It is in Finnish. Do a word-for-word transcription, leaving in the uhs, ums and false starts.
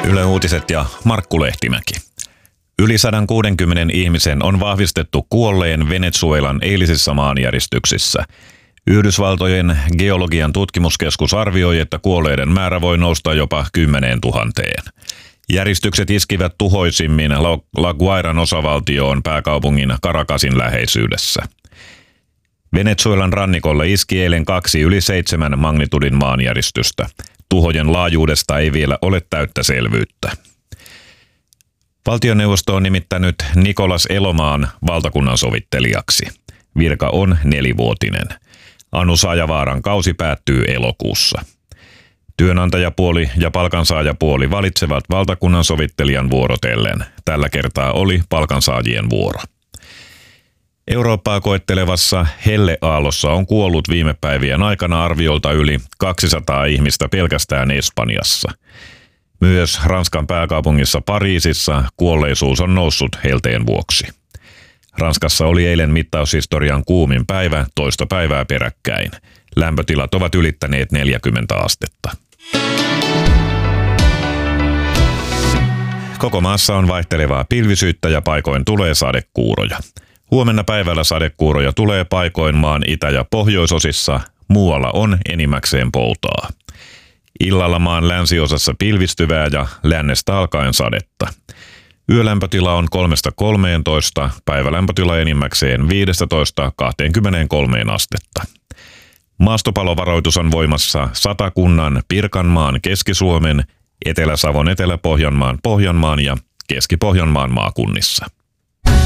Yle Uutiset ja Markku Lehtimäki. Yli sata kuusikymmentä ihmisen on vahvistettu kuolleen Venezuelan eilisissä maanjäristyksissä. Yhdysvaltojen geologian tutkimuskeskus arvioi, että kuolleiden määrä voi nousta jopa kymmeneen tuhanteen. Järistykset iskivät tuhoisimmin La Guairan osavaltioon pääkaupungin Caracasin läheisyydessä. Venezuelan rannikolle iski eilen kaksi yli seitsemän magnitudin maanjäristystä. Tuhojen laajuudesta ei vielä ole täyttä selvyyttä. Valtioneuvosto on nimittänyt Nicolas Elomaan valtakunnansovittelijaksi. Virka on nelivuotinen. Anu Saajavaaran kausi päättyy elokuussa. Työnantajapuoli ja palkansaajapuoli valitsevat valtakunnansovittelijan vuorotellen. Tällä kertaa oli palkansaajien vuoro. Eurooppaa koettelevassa helleaallossa on kuollut viime päivien aikana arviolta yli kaksisataa ihmistä pelkästään Espanjassa. Myös Ranskan pääkaupungissa Pariisissa kuolleisuus on noussut helteen vuoksi. Ranskassa oli eilen mittaushistorian kuumin päivä toista päivää peräkkäin. Lämpötilat ovat ylittäneet neljäkymmentä astetta. Koko maassa on vaihtelevaa pilvisyyttä ja paikoin tulee sadekuuroja. Huomenna päivällä sadekuuroja tulee paikoin maan itä- ja pohjoisosissa, muualla on enimmäkseen poutaa. Illalla maan länsiosassa pilvistyvää ja lännestä alkaen sadetta. Yölämpötila on kolmesta kolmeentoista, päivälämpötila enimmäkseen viidestätoista kahteenkymmeneenkolmeen astetta. Maastopalovaroitus on voimassa Satakunnan, Pirkanmaan, Keski-Suomen, Etelä-Savon, Etelä-Pohjanmaan, Pohjanmaan ja Keski-Pohjanmaan maakunnissa.